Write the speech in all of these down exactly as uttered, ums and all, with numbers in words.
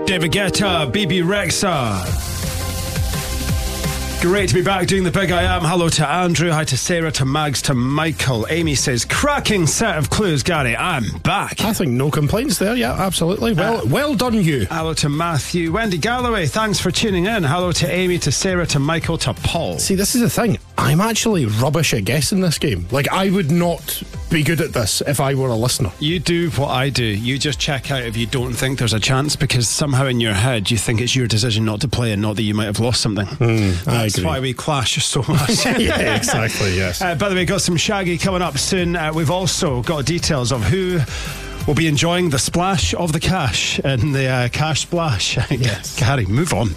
David Guetta, B B Rexa. Great to be back doing the Big I Am. Hello to Andrew, hi to Sarah, to Mags, to Michael. Amy says, cracking set of clues, Gary. I'm back. I think no complaints there, yeah, absolutely. Well, uh, well done, you. Hello to Matthew. Wendy Galloway, thanks for tuning in. Hello to Amy, to Sarah, to Michael, to Paul. See, this is the thing. I'm actually rubbish at guessing this game. Like, I would not be good at this if I were a listener. You do what I do. You just check out if you don't think there's a chance, because somehow in your head you think it's your decision not to play and not that you might have lost something. Mm, That's I agree. why we clash so much. Yeah, exactly, yes. Uh, by the way, got some Shaggy coming up soon. Uh, we've also got details of who will be enjoying the splash of the cash in the uh, cash splash. Yes. Gary, move on.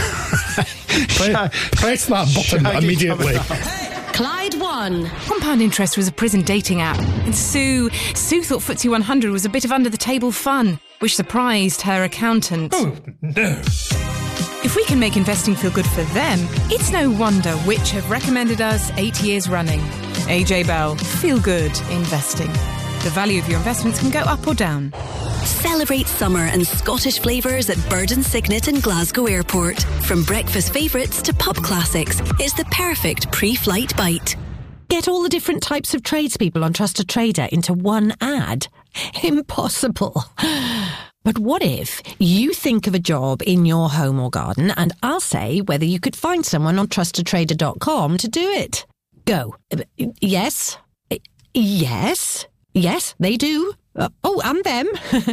Pre- press that button Shaggy immediately. Clyde One. Compound Interest was a prison dating app. And Sue, Sue thought F T S E one hundred was a bit of under-the-table fun, which surprised her accountant. Oh, no. If we can make investing feel good for them, it's no wonder Which have recommended us eight years running. A J Bell, feel good investing. The value of your investments can go up or down. Celebrate summer and Scottish flavours at Bird and Signet in Glasgow Airport. From breakfast favourites to pub classics, it's the perfect pre-flight bite. Get all the different types of tradespeople on Trusted Trader into one ad? Impossible. But what if you think of a job in your home or garden and I'll say whether you could find someone on trusted trader dot com to do it? Go. Yes. Yes. Yes, they do. Uh, oh, and them.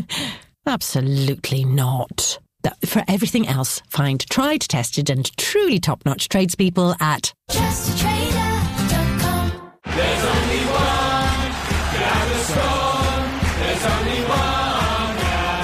Absolutely not. For everything else, find tried, tested and truly top-notch tradespeople at trusted trader dot com. There's only one Gaviscon. There's only one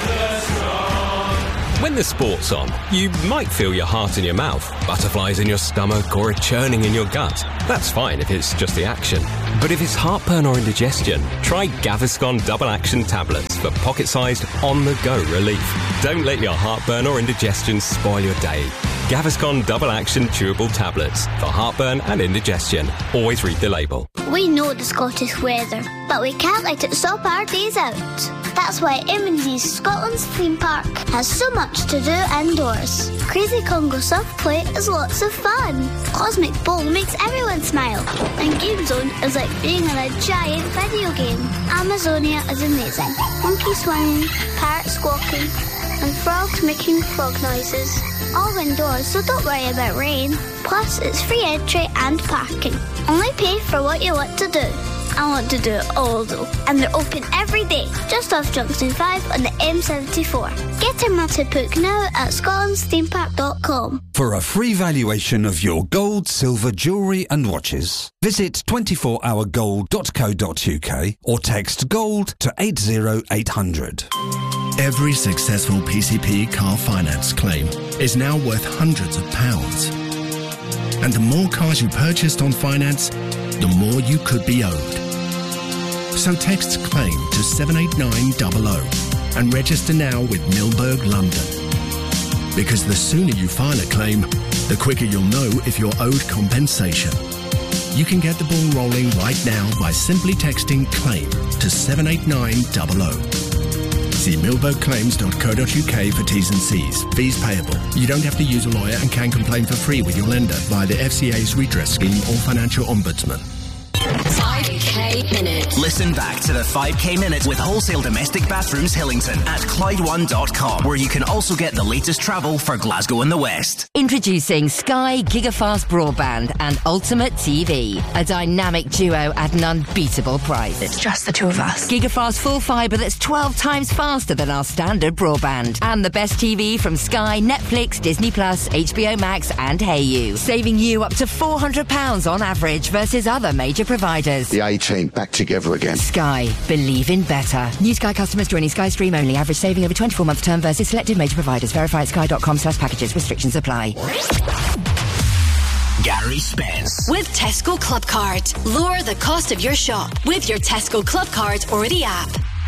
Gaviscon. When the sport's on, you might feel your heart in your mouth, butterflies in your stomach or a churning in your gut. That's fine if it's just the action. But if it's heartburn or indigestion, try Gaviscon Double Action Tablets for pocket-sized, on-the-go relief. Don't let your heartburn or indigestion spoil your day. Gaviscon Double Action Chewable Tablets for heartburn and indigestion. Always read the label. We know the Scottish weather, but we can't let it stop our days out. That's why M and D's Scotland's theme park has so much to do indoors. Crazy Congo Surf Play is lots of fun. Cosmic Bowl makes everyone smile. And Game Zone is like being in a giant video game. Amazonia is amazing. Monkey swinging, parrot squawking, and frogs making frog noises. All indoors, so don't worry about rain. Plus, it's free entry and parking. Only pay for what you want to do. I want to do it all though. And they're open every day, just off Junction five on the M seventy-four. Get a multi-book now at scotlands theme park dot com. For a free valuation of your gold, silver, jewellery and watches, visit twenty-four hour gold dot co dot uk or text GOLD to eight zero eight hundred. Every successful P C P car finance claim is now worth hundreds of pounds. And the more cars you purchased on finance, the more you could be owed. So text CLAIM to seven eight nine zero zero and register now with Milberg London. Because the sooner you file a claim, the quicker you'll know if you're owed compensation. You can get the ball rolling right now by simply texting CLAIM to seven eight nine zero zero. See milberg claims dot co dot uk for T's and C's. Fees payable. You don't have to use a lawyer and can complain for free with your lender via the F C A's redress scheme or financial ombudsman. five K Minute. Listen back to the five K Minute with Wholesale Domestic Bathrooms Hillington at Clyde one dot com, where you can also get the latest travel for Glasgow and the West. Introducing Sky Gigafast Broadband and Ultimate T V, a dynamic duo at an unbeatable price. It's just the two of us. Gigafast full fibre that's twelve times faster than our standard broadband. And the best T V from Sky, Netflix, Disney Plus, H B O Max and Hayu, saving you up to four hundred pounds on average versus other major providers. The A-team back together again. Sky. Believe in better. New Sky customers joining Sky Stream only. Average saving over twenty-four month term versus selected major providers. Verify at sky dot com slash packages. Restrictions apply. Gary Spence. With Tesco Club Card. Lower the cost of your shop with your Tesco Club Card or the app.